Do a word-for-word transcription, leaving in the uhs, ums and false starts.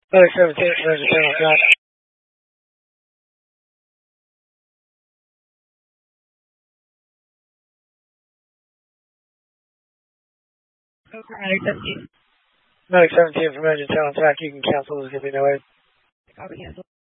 Another seventeen from engine ten on track. Alright, seventeen. Another seventeen from engine ten on track. You can cancel. There's going to be no aid. Copy, cancel.